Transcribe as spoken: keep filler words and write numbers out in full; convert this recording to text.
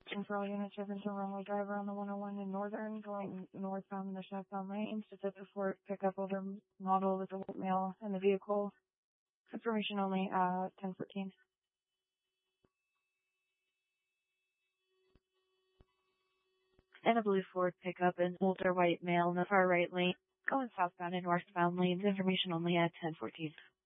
And for all units, Jefferson runway driver on the one oh one in Northern, going northbound in the southbound lane, specific for pickup over model with the white male in the vehicle. Information only at ten fourteen. And a blue Ford pickup in older white male in the far right lane, going southbound and northbound lanes. Information only at ten fourteen.